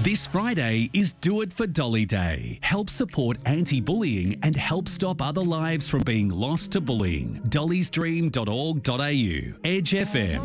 This Friday is Do It for Dolly Day. Help support anti-bullying and help stop other lives from being lost to bullying. dollysdream.org.au. Edge FM.